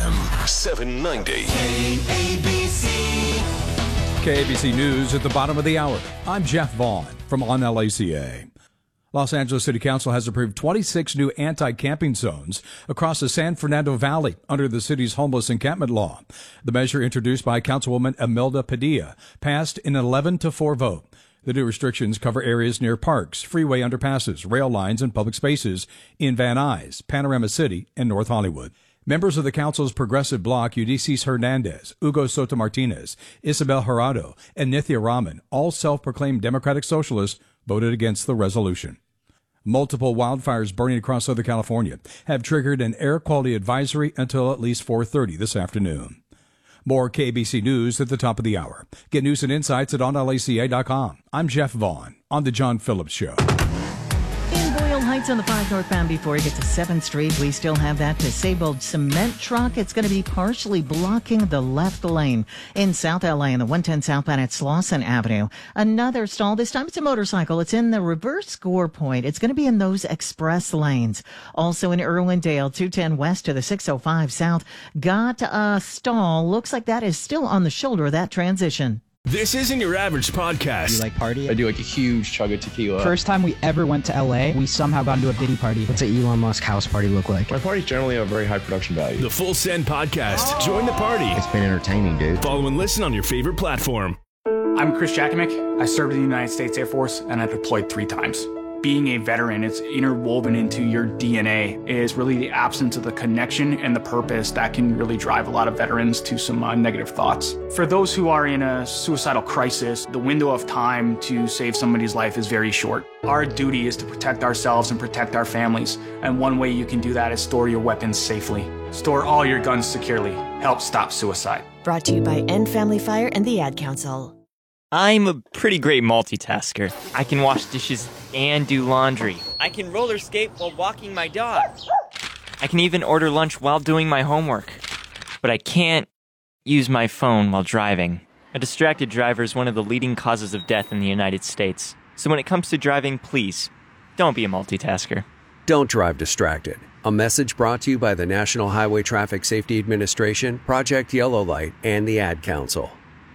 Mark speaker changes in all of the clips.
Speaker 1: AM 790.
Speaker 2: KABC News at the bottom of the hour. I'm Jeff Vaughn from On LACA. Los Angeles City Council has approved 26 new anti-camping zones across the San Fernando Valley under the city's homeless encampment law. The measure, introduced by Councilwoman Imelda Padilla, passed in an 11-4 vote. The new restrictions cover areas near parks, freeway underpasses, rail lines, and public spaces in Van Nuys, Panorama City, and North Hollywood. Members of the council's progressive bloc, Ulises Hernandez, Hugo Soto Martinez, Isabel Jurado, and Nithya Raman, all self-proclaimed Democratic Socialists, voted against the resolution. Multiple wildfires burning across Southern California have triggered an air quality advisory until at least 4:30 this afternoon. More KABC News at the top of the hour. Get news and insights at onlaca.com. I'm Jeff Vaughn on The John Phillips Show.
Speaker 3: In Boyle Heights on the 5 northbound before you get to 7th Street, we still have that disabled cement truck. It's going to be partially blocking the left lane. In South LA in the 110 southbound at Slauson Avenue. Another stall. This time it's a motorcycle. It's in the reverse score point. It's going to be in those express lanes. Also in Irwindale, 210 west to the 605 south. Got a stall. Looks like that is still on the shoulder of that transition.
Speaker 4: This isn't your average podcast.
Speaker 5: Do you like party?
Speaker 6: I do like a huge chug of tequila.
Speaker 5: First time we ever went to LA, we somehow got into a Diddy party. What's an Elon Musk house party look like?
Speaker 6: My parties generally have very high production value.
Speaker 4: The Full Send Podcast. Join the party.
Speaker 7: It's been entertaining, dude.
Speaker 4: Follow and listen on your favorite platform.
Speaker 8: I'm Chris Jakimick. I served in the United States Air Force and I deployed 3 times. Being a veteran, it's interwoven into your DNA, is really the absence of the connection and the purpose that can really drive a lot of veterans to some negative thoughts. For those who are in a suicidal crisis, the window of time to save somebody's life is very short. Our duty is to protect ourselves and protect our families, and one way you can do that is store your weapons safely. Store all your guns securely. Help stop suicide.
Speaker 9: Brought to you by End Family Fire and the Ad Council.
Speaker 10: I'm a pretty great multitasker. I can wash dishes and do laundry. I can roller skate while walking my dog. I can even order lunch while doing my homework. But I can't use my phone while driving. A distracted driver is one of the leading causes of death in the United States. So when it comes to driving, please, don't be a multitasker.
Speaker 11: Don't drive distracted. A message brought to you by the National Highway Traffic Safety Administration, Project Yellow Light, and the Ad Council.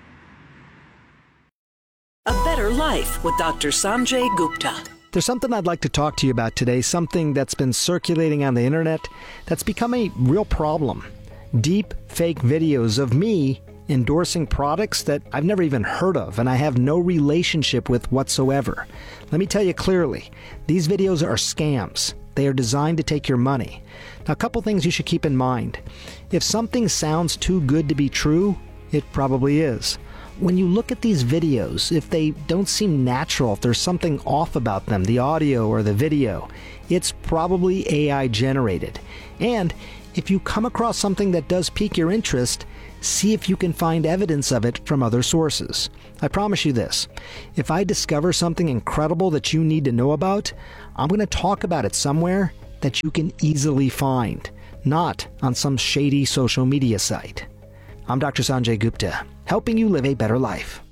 Speaker 12: A Better Life with Dr. Sanjay Gupta.
Speaker 13: There's something I'd like to talk to you about today, something that's been circulating on the internet that's become a real problem. Deep fake videos of me endorsing products that I've never even heard of and I have no relationship with whatsoever. Let me tell you clearly, these videos are scams. They are designed to take your money. Now, a couple things you should keep in mind. If something sounds too good to be true, it probably is. When you look at these videos, if they don't seem natural, if there's something off about them, the audio or the video, it's probably AI generated. And if you come across something that does pique your interest, see if you can find evidence of it from other sources. I promise you this, if I discover something incredible that you need to know about, I'm going to talk about it somewhere that you can easily find, not on some shady social media site. I'm Dr. Sanjay Gupta, helping you live a better life.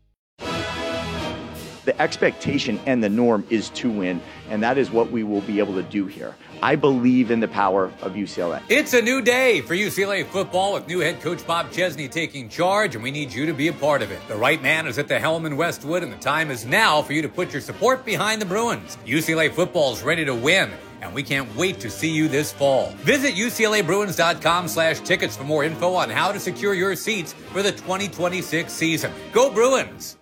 Speaker 14: The expectation and the norm is to win, and that is what we will be able to do here. I believe in the power of UCLA.
Speaker 15: It's a new day for UCLA football with new head coach Bob Chesney taking charge, and we need you to be a part of it. The right man is at the helm in Westwood, and the time is now for you to put your support behind the Bruins. UCLA football is ready to win, and we can't wait to see you this fall. Visit UCLABruins.com/tickets for more info on how to secure your seats for the 2026 season. Go Bruins!